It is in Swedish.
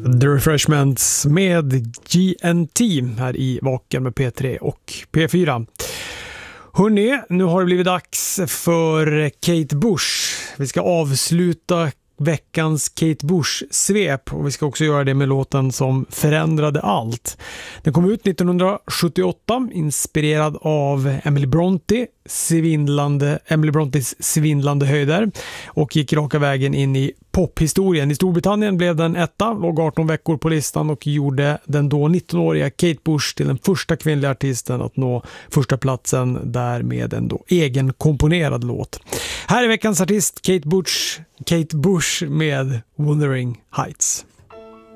The Refreshments med GNT här i Vaken med P3 och P4. Hörrni, nu har det blivit dags för Kate Bush. Vi ska avsluta veckans Kate Bush-svep och vi ska också göra det med låten som förändrade allt. Den kom ut 1978, inspirerad av Emily Brontes svindlande höjder och gick raka vägen in i pophistorien. I Storbritannien blev den etta, låg 18 veckor på listan och gjorde den då 19-åriga Kate Bush till den första kvinnliga artisten att nå första platsen där med en då egenkomponerad låt. Här är veckans artist Kate Bush med Wuthering Heights.